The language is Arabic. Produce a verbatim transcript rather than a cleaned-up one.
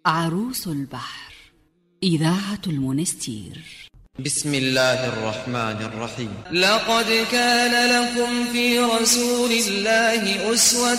عروس البحر، إذاعة المنستير. بسم الله الرحمن الرحيم. لقد كان لكم في رسول الله أسوة